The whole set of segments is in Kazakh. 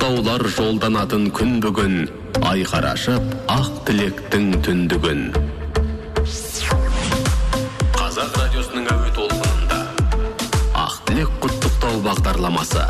құттықтаулар жолданатын күн бүгін, айқарашып ақ тілектің түндігін. Қазақ радиосының әуе толқынында ақ тілек құттықтау бағдарламасы.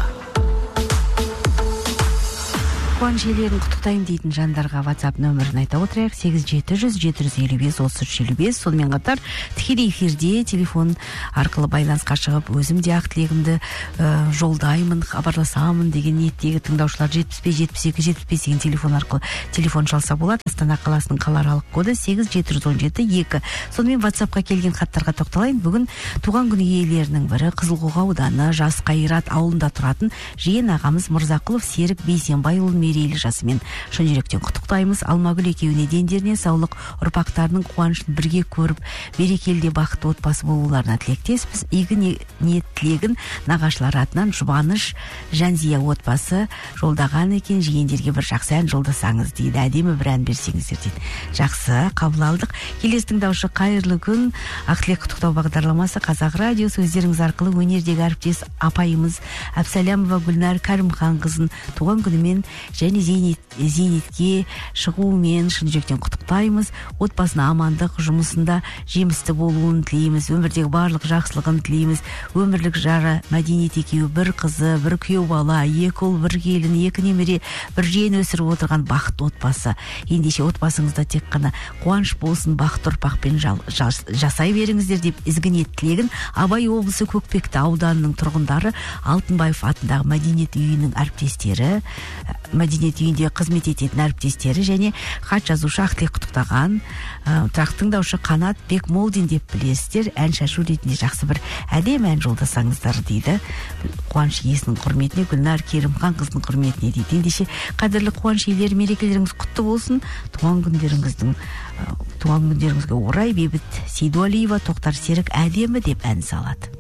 Қуаныш иелерін құттықтаймын дейтін жандарға WhatsApp нөмірін айта отырайық: 8700-755-3355. Сонымен қатар тікелей эфирде телефон арқылы байланысқа шығып, өзім де ақ тілегімді жолдаймын, хабарласамын деген ниеттегі тыңдаушылар 75-72-75 деген телефон арқылы телефон шалса болады. Астана қаласының қалааралық коды 8717-2. Сонымен WhatsAppқа келген хаттарға тоқталайын. Бүгін туған күн иелерінің бірі Қызылқоға ауданы Жас Қайрат ауылында тұратын жиен ағамыз Мырзақұлов Серік Бейсенбайұлын мерейлі жасымен шын жүректен құттықтаймыз. Алмагүл екеуіне дендеріне саулық, ұрпақтарының қуанышын бірге көріп, берекелі бақытты отбасы болуларына тілектеспіз. Игі ниет тілегін нағашылар атынан Жұбаныш Жанзия отбасы жолдаған екен. Жиендерге бір жақсы ән жолдасаңыз дейді, әдемі бір ән берсеңіздер дейді. Жақсы, қабыл алдық. Келесі тыңдаушы: қайырлы күн, ақ тілек құттықтау бағдарламасы Қазақ радиосы. Өздеріңіз арқылы өнердегі әріптес апайымыз Әбсәлямова Гүлнар Кәрімхан қызын туған күнімен және зейнетке шығуымен шын жүректен құттықтаймыз. Отбасына амандық, жұмысында жемісті болуын тілейміз. Өмірдегі барлық жақсылығын тілейміз. Өмірлік жары Мәдениет екеуі, бір қызы, бір күйеу бала, екі ұл, бір келін, екі немере, бір жиен өсіріп отырған бақытты отбасы. Ендеше отбасыңызда тек қана қуаныш болсын, бақытты ұрпақпен жасай беріңіздер деп ізгі ниет тілегін Абай облысы Көкпекті ауданының тұрғындары, Алтынбаев атындағы Мәдениет үйінің әріптестері, Мәдениет үйінде қызмет ететін әріптестері және хат жазушы ақ тілек құттықтаған тұрақты тыңдаушы Қанат Бекмолдин деп білесіздер. Ән шашу ретінде жақсы бір әдемі ән жолдасаңыздар дейді. Қуаныш иесінің құрметіне, Гүлнар Керімхан қызының құрметіне дейді. Ендеше қадірлі қуаныш иелері, мерекелеріңіз құтты болсын. Туған күндеріңізге орай Бейбіт Сейдуалиева Тоқтар Серік әдемі деп ән салады.